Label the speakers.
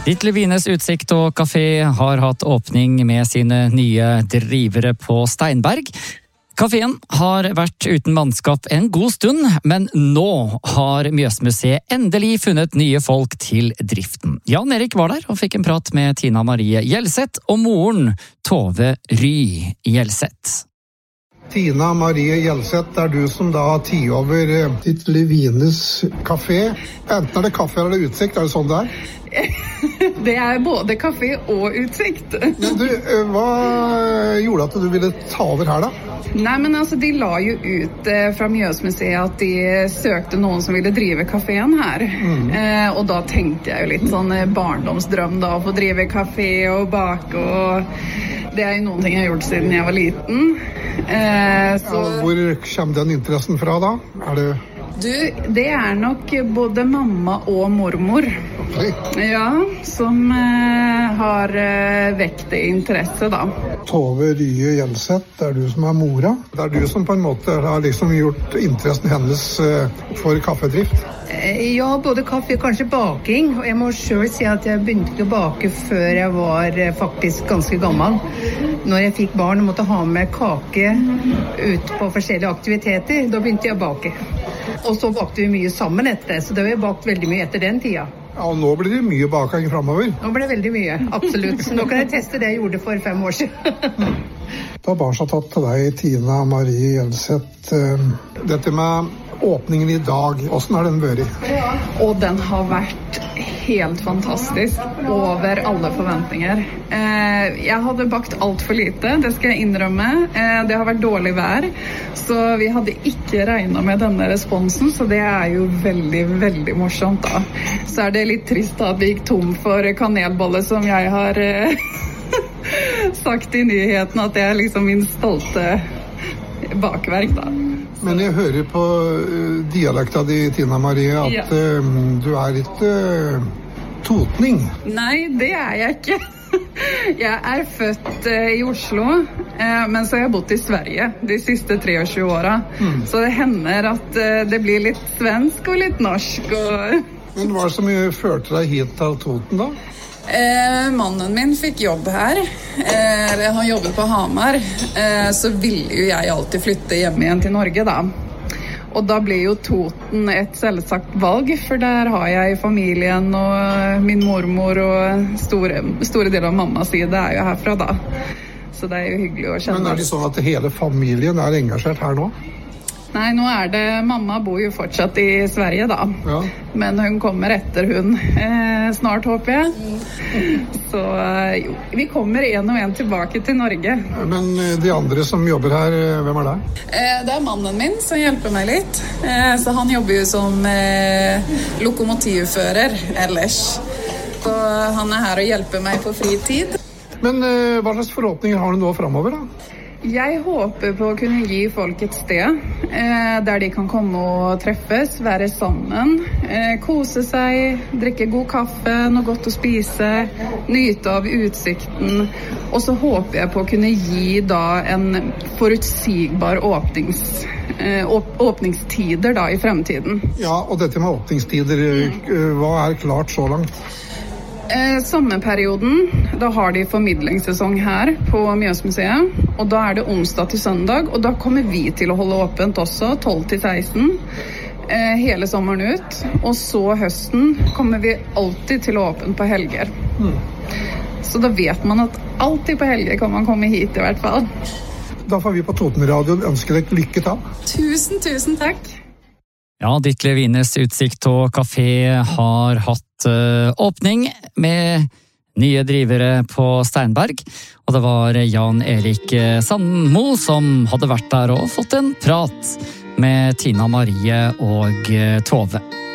Speaker 1: Ditlev Wines utsikt og kafé har hatt åpning med sine nye drivere på Steinberg. Kaféen har vært uten mannskap en god stund, men nå har Mjøsmuseet endelig funnet nye folk til driften. Jan Erik var der og fikk en prat med Tina Marie Gjelseth og moren Tove Ry Gjelseth.
Speaker 2: Tina Marie Gjelseth, det du som da har tid over Ditlev Wines kafé. Enten det kaffe eller utsikt, det sånn det
Speaker 3: Det både kafé og utsikt.
Speaker 2: Men du, hva gjorde at du ville ta over her da?
Speaker 3: Nei, men altså, de la jo ut fra Mjøsmuseet at de søkte noen som ville drive kaféen her. Og da tenkte jeg jo litt sånn barndomsdrøm da, å få drive kafé og bake, og det jo noen ting jeg har gjort siden jeg var liten.
Speaker 2: Hvor kommer den interessen fra da?
Speaker 3: Du, det nok både mamma og mormor.
Speaker 2: Okay.
Speaker 3: Ja, som har vekt interesse da.
Speaker 2: Tove Ry Gjelseth, det du som mora. Det du som på en måte har liksom gjort interessen hennes for kaffedrift.
Speaker 4: Ja, både kaffe og kanskje baking. Og jeg må selv si at jeg begynte å bake før jeg var faktisk ganske gammel. Når jeg fikk barn og måtte ha med kake ut på forskjellige aktiviteter, da begynte jeg å bake. Og så bakte vi mye sammen etter, så det har vi bakt veldig mye etter den tida.
Speaker 2: Ja, og nå blir det mye baking fremover.
Speaker 4: Nå blir det veldig mye, absolutt. Så nå kan jeg teste det jeg gjorde for 5 år siden.
Speaker 2: Da bare så tatt til deg, Tina Marie Gjelseth. Dette med åpningen i dag, hvordan har den vært?
Speaker 3: Og den har vært helt fantastisk, over alle forventninger. Jeg hadde bakt alt for lite, det skal jeg innrømme. Det har vært dårlig vær, så vi hadde ikke regnet med denne responsen, så det jo veldig, veldig morsomt da. Så det litt trist da at vi gikk tom for kanelbolle, som jeg har sagt i nyheten at det liksom min stolte bakverk da.
Speaker 2: Men jeg hører på dialekta di, Tina Marie, at du ikke totning.
Speaker 3: Nei, det jeg ikke. Jeg født i Oslo, men så har jeg bodd i Sverige de siste 23 årene. Så det hender at det blir litt svensk og litt norsk.
Speaker 2: Men hva som førte deg hit til Toten da?
Speaker 3: Mannen min fikk jobb her. Han jobbet på Hamar. Så ville jo jeg alltid flytte hjem igjen til Norge da. Og da ble jo Toten et selvsagt valg, for der har jeg familien og min mormor og store deler av mammas side jo herfra da. Så det jo hyggelig å kjenne.
Speaker 2: Men det sånn at hele familien engasjert her nå?
Speaker 3: Nei, nå det mamma bor jo fortsatt i Sverige da. Ja. Men hun kommer etter hun snart, håper jeg. Så jo, vi kommer en og en tilbake til Norge.
Speaker 2: Men de andre som jobber her, hvem det?
Speaker 3: Det mannen min som hjelper meg litt. Så han jobber jo som lokomotivfører ellers. Så han her og hjelper meg på fritid.
Speaker 2: Men hva slags forhåpninger har du nå fremover da?
Speaker 3: Jeg håper på å kunne gi folk et sted der de kan komme og treffes, være sammen, kose seg, drikke god kaffe, noe godt å spise, nyte av utsikten. Og så håper jeg på å kunne gi da en forutsigbar åpningstider da i fremtiden.
Speaker 2: Ja, og dette med åpningstider, hva klart så langt?
Speaker 3: Sommerperioden, da har de formidlingssesong her på Mjøsmuseet, og da det onsdag til søndag, og da kommer vi til å holde åpent også, 12 til 16, hele sommeren ut, og så høsten kommer vi alltid til å åpne på helger. Så da vet man at alltid på helger kan man komme hit i hvert fall.
Speaker 2: Da får vi på Toten Radio ønske deg lykke til.
Speaker 3: Tusen takk.
Speaker 1: Ja, Ditlev Wines utsikt og kafé har hatt åpning med nye drivere på Steinberg, og det var Jan Erik Sandmo som hadde vært der og fått en prat med Tina Marie og Tove.